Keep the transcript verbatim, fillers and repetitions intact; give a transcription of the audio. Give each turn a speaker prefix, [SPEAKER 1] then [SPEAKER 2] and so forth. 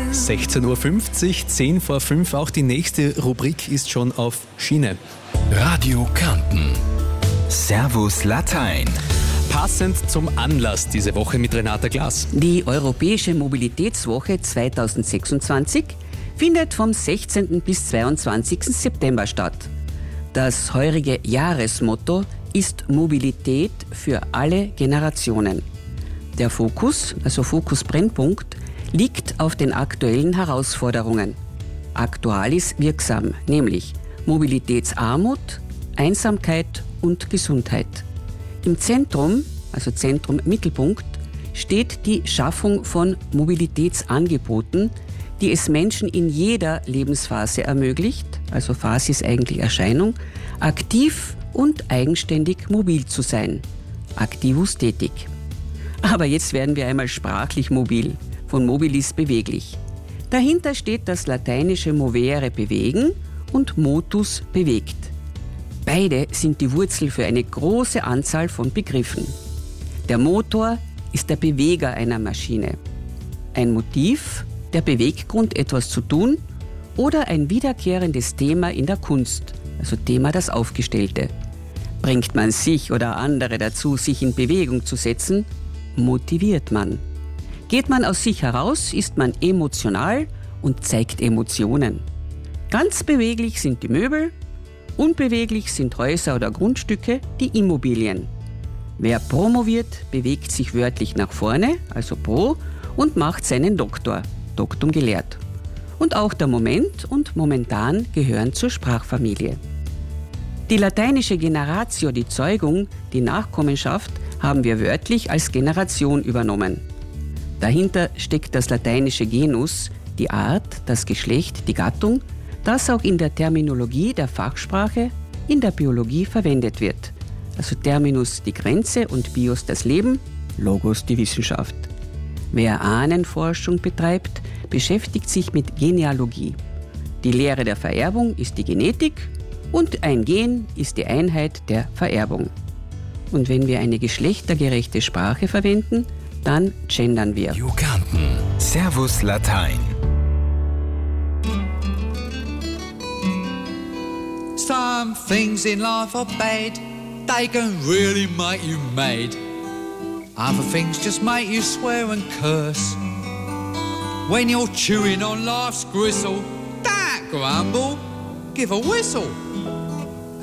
[SPEAKER 1] sechzehn Uhr fünfzig, zehn vor fünf. Auch die nächste Rubrik ist schon auf Schiene.
[SPEAKER 2] Radio Kärnten. Servus Latein.
[SPEAKER 1] Passend zum Anlass diese Woche mit Renata Glas.
[SPEAKER 3] Die Europäische Mobilitätswoche zweitausendsechsundzwanzig findet vom sechzehnten bis zweiundzwanzigsten September statt. Das heurige Jahresmotto ist Mobilität für alle Generationen. Der Fokus, also Fokus-Brennpunkt, liegt auf den aktuellen Herausforderungen. Aktualis wirksam, nämlich Mobilitätsarmut, Einsamkeit und Gesundheit. Im Zentrum, also Zentrum Mittelpunkt, steht die Schaffung von Mobilitätsangeboten, die es Menschen in jeder Lebensphase ermöglicht, also Phase ist eigentlich Erscheinung, aktiv und eigenständig mobil zu sein. Activus tätig. Aber jetzt werden wir einmal sprachlich mobil, von mobilis beweglich. Dahinter steht das lateinische movere bewegen und motus bewegt. Beide sind die Wurzel für eine große Anzahl von Begriffen. Der Motor ist der Beweger einer Maschine. Ein Motiv, der Beweggrund, etwas zu tun, oder ein wiederkehrendes Thema in der Kunst, also Thema das Aufgestellte. Bringt man sich oder andere dazu, sich in Bewegung zu setzen, motiviert man. Geht man aus sich heraus, ist man emotional und zeigt Emotionen. Ganz beweglich sind die Möbel, unbeweglich sind Häuser oder Grundstücke, die Immobilien. Wer promoviert, bewegt sich wörtlich nach vorne, also pro, und macht seinen Doktor, Doctum gelehrt. Und auch der Moment und momentan gehören zur Sprachfamilie. Die lateinische Generatio, die Zeugung, die Nachkommenschaft, haben wir wörtlich als Generation übernommen. Dahinter steckt das lateinische Genus, die Art, das Geschlecht, die Gattung, das auch in der Terminologie der Fachsprache in der Biologie verwendet wird. Also Terminus die Grenze und Bios das Leben, Logos die Wissenschaft. Wer Ahnenforschung betreibt, beschäftigt sich mit Genealogie. Die Lehre der Vererbung ist die Genetik und ein Gen ist die Einheit der Vererbung. Und wenn wir eine geschlechtergerechte Sprache verwenden, dann gendern wir.
[SPEAKER 2] Radio Kärnten. Servus Latein.
[SPEAKER 4] Some things in life are bad, they can really make you mad. Other things just make you swear and curse. When you're chewing on life's gristle, don't grumble, give a whistle.